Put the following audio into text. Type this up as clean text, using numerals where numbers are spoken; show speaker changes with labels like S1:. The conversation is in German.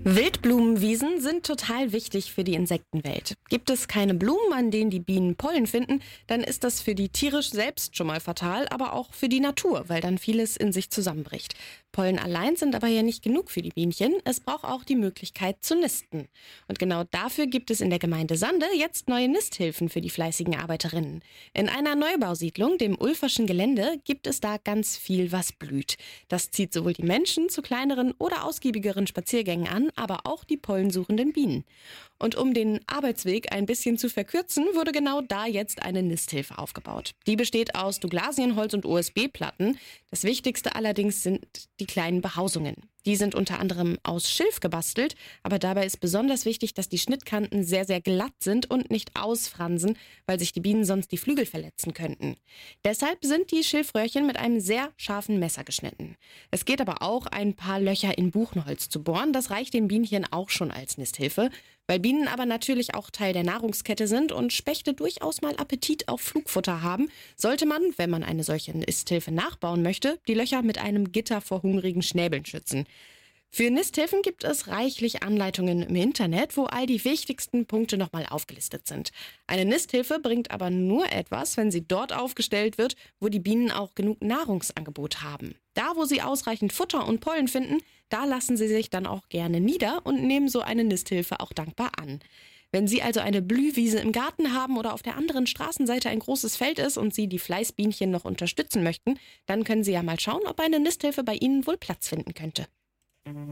S1: Wildblumenwiesen sind total wichtig für die Insektenwelt. Gibt es keine Blumen, an denen die Bienen Pollen finden, dann ist das für die Tiere selbst schon mal fatal, aber auch für die Natur, weil dann vieles in sich zusammenbricht. Pollen allein sind aber ja nicht genug für die Bienchen. Es braucht auch die Möglichkeit zu nisten. Und genau dafür gibt es in der Gemeinde Sande jetzt neue Nisthilfen für die fleißigen Arbeiterinnen. In einer Neubausiedlung, dem Ulferschen Gelände, gibt es da ganz viel, was blüht. Das zieht sowohl die Menschen zu kleineren oder ausgiebigeren Spaziergängen an, aber auch die pollensuchenden Bienen. Und um den Arbeitsweg ein bisschen zu verkürzen, wurde genau da jetzt eine Nisthilfe aufgebaut. Die besteht aus Douglasienholz und OSB-Platten. Das Wichtigste allerdings sind die kleinen Behausungen. Die sind unter anderem aus Schilf gebastelt, aber dabei ist besonders wichtig, dass die Schnittkanten sehr, sehr glatt sind und nicht ausfransen, weil sich die Bienen sonst die Flügel verletzen könnten. Deshalb sind die Schilfröhrchen mit einem sehr scharfen Messer geschnitten. Es geht aber auch, ein paar Löcher in Buchenholz zu bohren. Das reicht den Bienchen auch schon als Nisthilfe. Weil Bienen aber natürlich auch Teil der Nahrungskette sind und Spechte durchaus mal Appetit auf Flugfutter haben, sollte man, wenn man eine solche Nisthilfe nachbauen möchte, die Löcher mit einem Gitter vor hungrigen Schnäbeln schützen. Für Nisthilfen gibt es reichlich Anleitungen im Internet, wo all die wichtigsten Punkte nochmal aufgelistet sind. Eine Nisthilfe bringt aber nur etwas, wenn sie dort aufgestellt wird, wo die Bienen auch genug Nahrungsangebot haben. Da, wo sie ausreichend Futter und Pollen finden, da lassen sie sich dann auch gerne nieder und nehmen so eine Nisthilfe auch dankbar an. Wenn Sie also eine Blühwiese im Garten haben oder auf der anderen Straßenseite ein großes Feld ist und Sie die Fleißbienchen noch unterstützen möchten, dann können Sie ja mal schauen, ob eine Nisthilfe bei Ihnen wohl Platz finden könnte.